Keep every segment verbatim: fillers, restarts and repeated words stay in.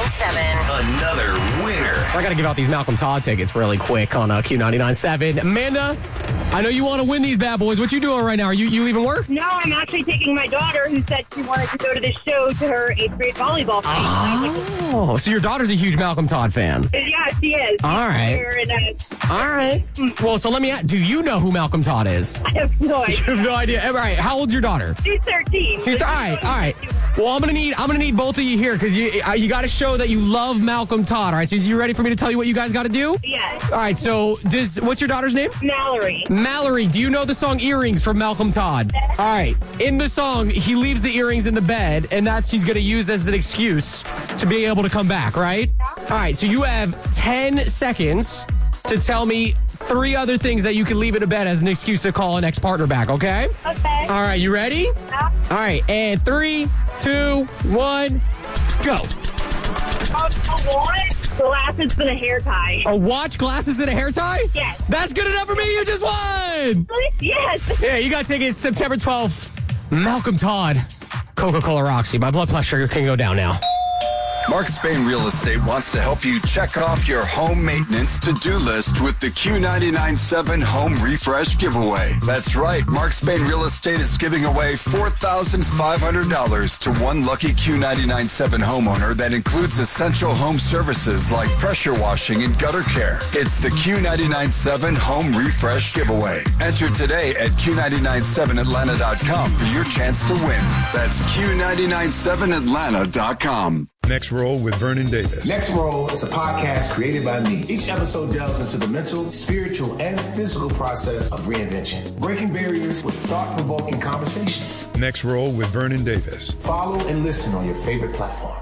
seven. Another winner. I got to give out these Malcolm Todd tickets really quick on uh, Q ninety-nine seven. Amanda, I know you want to win these bad boys. What you doing right now? Are you, you leaving work? No, I'm actually taking my daughter, who said she wanted to go to this show, to her eighth grade volleyball thing. Oh, so your daughter's a huge Malcolm Todd fan. Yeah, she is. All right. And, uh, All right. Well, so let me ask, do you know who Malcolm Todd is? I have no idea. You have no idea. All right. How old's your daughter? She's thirteen. She's th- all right. All right. Well, I'm gonna need I'm gonna need both of you here because you uh, you got to show that you love Malcolm Todd. All right. So, you ready for me to tell you what you guys got to do? Yes. All right. So, does what's your daughter's name? Mallory. Mallory. Do you know the song "Earrings" from Malcolm Todd? Yes. All right. In the song, he leaves the earrings in the bed, and that's he's gonna use as an excuse to be able to come back. Right? All right. So you have ten seconds to tell me three other things that you can leave in a bed as an excuse to call an ex-partner back, okay? Okay. All right, you ready? Yeah. All right, and three, two, one, go. Um, a watch, glasses, and a hair tie. A watch, glasses, and a hair tie? Yes. That's good enough for me. You just won. Yes. Yeah, you got tickets September twelfth. Malcolm Todd, Coca-Cola Roxy. My blood pressure can go down now. Mark Spain Real Estate wants to help you check off your home maintenance to-do list with the Q ninety-nine seven Home Refresh Giveaway. That's right. Mark Spain Real Estate is giving away four thousand five hundred dollars to one lucky Q ninety-nine seven homeowner that includes essential home services like pressure washing and gutter care. It's the Q ninety-nine seven Home Refresh Giveaway. Enter today at Q nine nine seven Atlanta dot com for your chance to win. That's Q nine nine seven Atlanta dot com. Next Roll with Vernon Davis. Next Roll is a podcast created by me. Each episode delves into the mental, spiritual, and physical process of reinvention, breaking barriers with thought-provoking conversations. Next Roll with Vernon Davis. Follow and listen on your favorite platform.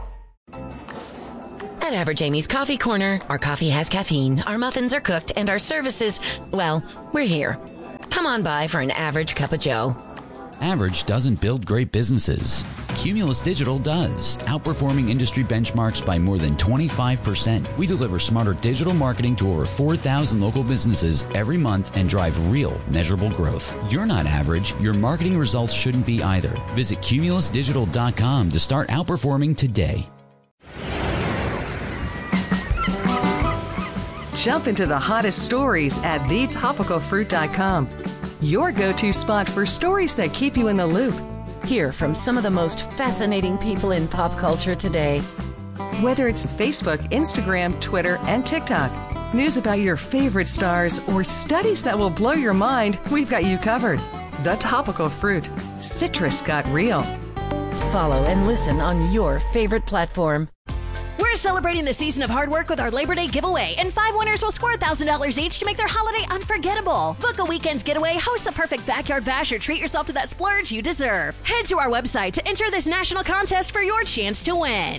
At Average Amy's Coffee Corner, our coffee has caffeine, our muffins are cooked, and our services, well, we're here. Come on by for an average cup of joe. Average doesn't build great businesses. Cumulus Digital does, outperforming industry benchmarks by more than twenty-five percent. We deliver smarter digital marketing to over four thousand local businesses every month and drive real, measurable growth. You're not average. Your marketing results shouldn't be either. Visit cumulus digital dot com to start outperforming today. Jump into the hottest stories at the topical fruit dot com. Your go-to spot for stories that keep you in the loop. Hear from some of the most fascinating people in pop culture today. Whether it's Facebook, Instagram, Twitter, and TikTok, news about your favorite stars, or studies that will blow your mind, we've got you covered. The Topical Fruit. Citrus got real. Follow and listen on your favorite platform. We're celebrating the season of hard work with our Labor Day giveaway, and five winners will score one thousand dollars each to make their holiday unforgettable. Book a weekend getaway, host the perfect backyard bash, or treat yourself to that splurge you deserve. Head to our website to enter this national contest for your chance to win.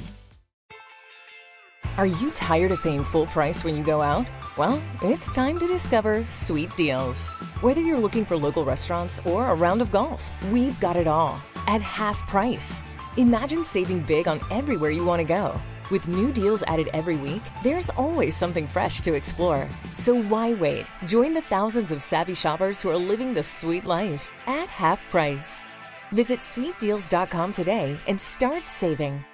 Are you tired of paying full price when you go out? Well, it's time to discover Sweet Deals. Whether you're looking for local restaurants or a round of golf, we've got it all at half price. Imagine saving big on everywhere you want to go. With new deals added every week, there's always something fresh to explore. So why wait? Join the thousands of savvy shoppers who are living the sweet life at half price. Visit sweet deals dot com today and start saving.